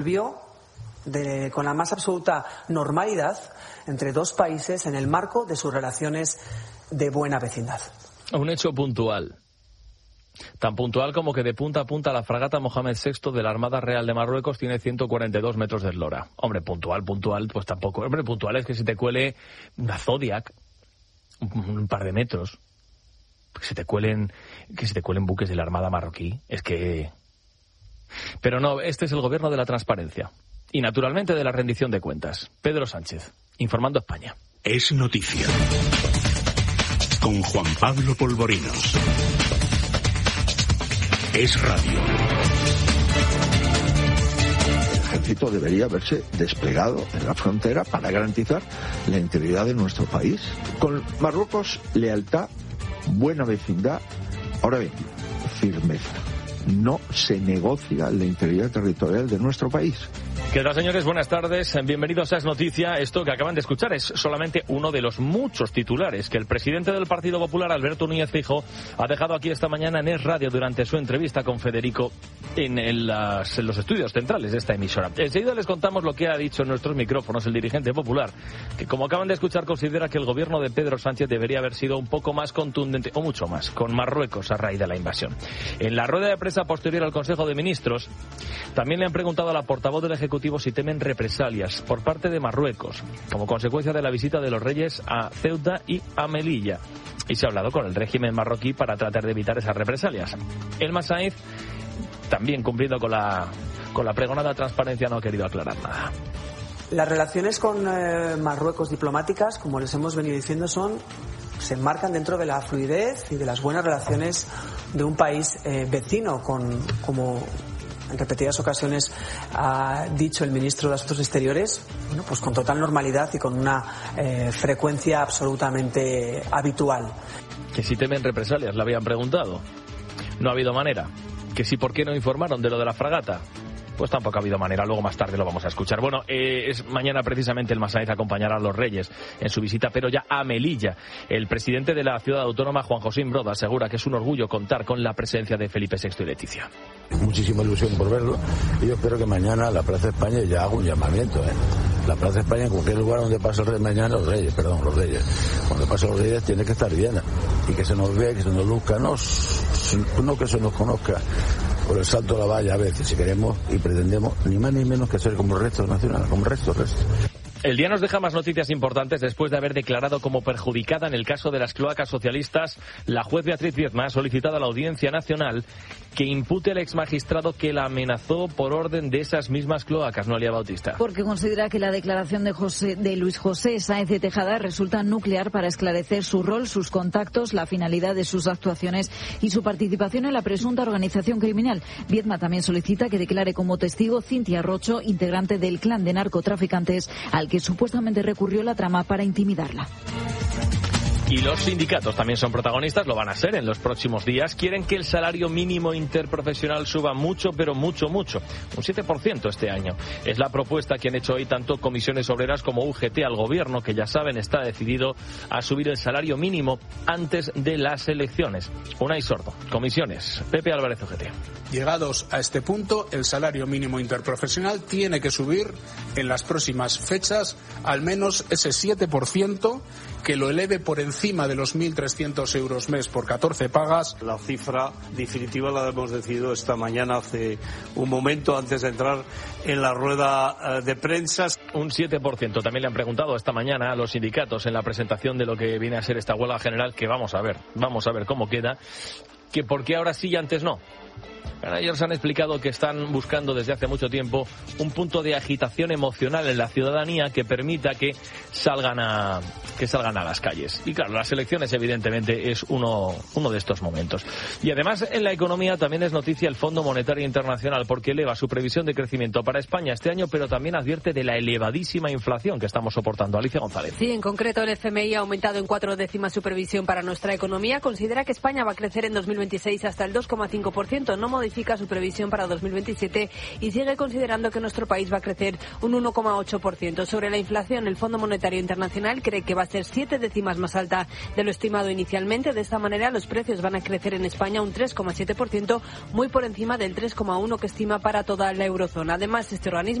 Vio con la más absoluta normalidad entre dos países en el marco de sus relaciones de buena vecindad. Un hecho puntual. Tan puntual como que de punta a punta la fragata Mohamed VI de la Armada Real de Marruecos tiene 142 metros de eslora. Hombre, puntual, pues tampoco. Hombre, puntual es que se te cuele una Zodiac, un par de metros. Que se te cuelen buques de la Armada marroquí. Es que... Pero no, este es el gobierno de la transparencia. Y naturalmente de la rendición de cuentas. Pedro Sánchez, informando a España. Es noticia. Con Juan Pablo Polvorinos. Es radio. El ejército debería haberse desplegado en la frontera para garantizar la integridad de nuestro país. Con Marruecos, lealtad, buena vecindad, ahora bien, firmeza. No se negocia la integridad territorial de nuestro país. ¿Qué tal, señores? Buenas tardes. Bienvenidos a Es Noticia. Esto que acaban de escuchar es solamente uno de los muchos titulares que el presidente del Partido Popular, Alberto Núñez Feijóo, ha dejado aquí esta mañana en Es Radio durante su entrevista con Federico en los estudios centrales de esta emisora. Enseguida les contamos lo que ha dicho en nuestros micrófonos el dirigente popular, que como acaban de escuchar considera que el gobierno de Pedro Sánchez debería haber sido un poco más contundente, o mucho más, con Marruecos a raíz de la invasión. En la rueda de prensa posterior al Consejo de Ministros, también le han preguntado a la portavoz del Ejecutivo si temen represalias por parte de Marruecos como consecuencia de la visita de los reyes a Ceuta y a Melilla. Y se ha hablado con el régimen marroquí para tratar de evitar esas represalias. Elma Sainz, también cumpliendo con la pregonada transparencia, no ha querido aclarar nada. Las relaciones con Marruecos diplomáticas, como les hemos venido diciendo, se enmarcan dentro de la fluidez y de las buenas relaciones de un país vecino, como en repetidas ocasiones ha dicho el ministro de Asuntos Exteriores, bueno, pues con total normalidad y con una frecuencia absolutamente habitual. Que si temen represalias, le habían preguntado. No ha habido manera. Que si por qué no informaron de lo de la fragata. Pues tampoco ha habido manera, luego más tarde lo vamos a escuchar. Bueno, es mañana precisamente el Masáez acompañará a los Reyes en su visita, pero ya a Melilla. El presidente de la ciudad autónoma, Juan José Imbroda, asegura que es un orgullo contar con la presencia de Felipe VI y Leticia. Muchísima ilusión por verlo y yo espero que mañana la Plaza España ya haga un llamamiento. La Plaza España, en cualquier lugar donde pase el rey mañana, los Reyes. Cuando pase los Reyes tiene que estar llena y que se nos vea, que se nos luzca, no que se nos conozca por el salto a la valla a veces, si queremos y pretendemos ni más ni menos que ser como el resto nacional, como el resto. El día nos deja más noticias importantes después de haber declarado como perjudicada en el caso de las cloacas socialistas. La juez Beatriz Viedma ha solicitado a la Audiencia Nacional que impute al exmagistrado que la amenazó por orden de esas mismas cloacas, Noelia Bautista. Porque considera que la declaración de Luis José Sáenz de Tejada resulta nuclear para esclarecer su rol, sus contactos, la finalidad de sus actuaciones y su participación en la presunta organización criminal. Viedma también solicita que declare como testigo Cintia Rocho, integrante del clan de narcotraficantes al que supuestamente recurrió la trama para intimidarla. Y los sindicatos también son protagonistas, lo van a ser en los próximos días. Quieren que el salario mínimo interprofesional suba mucho, pero mucho. Un 7% este año. Es la propuesta que han hecho hoy tanto comisiones obreras como UGT al gobierno, que ya saben está decidido a subir el salario mínimo antes de las elecciones. Unai Sordo, comisiones. Pepe Álvarez, UGT. Llegados a este punto, el salario mínimo interprofesional tiene que subir en las próximas fechas al menos ese 7%, que lo eleve por encima de los 1.300 euros mes por 14 pagas. La cifra definitiva la hemos decidido esta mañana, hace un momento, antes de entrar en la rueda de prensa. Un 7%. También le han preguntado esta mañana a los sindicatos en la presentación de lo que viene a ser esta huelga general, que vamos a ver cómo queda, que por qué ahora sí y antes no. Ellos han explicado que están buscando desde hace mucho tiempo un punto de agitación emocional en la ciudadanía que permita que salgan a las calles. Y claro, las elecciones evidentemente es uno de estos momentos. Y además en la economía también es noticia el Fondo Monetario Internacional, porque eleva su previsión de crecimiento para España este año, pero también advierte de la elevadísima inflación que estamos soportando. Alicia González. Sí, en concreto el FMI ha aumentado en 4 décimas su previsión para nuestra economía. Considera que España va a crecer en 2026 hasta el 2,5%, no modifica su previsión para 2027 y sigue considerando que nuestro país va a crecer un 1,8%. Sobre la inflación, el Fondo Monetario Internacional cree que va a ser 7 décimas más alta de lo estimado inicialmente. De esta manera, los precios van a crecer en España un 3,7%, muy por encima del 3,1% que estima para toda la eurozona. Además, este organismo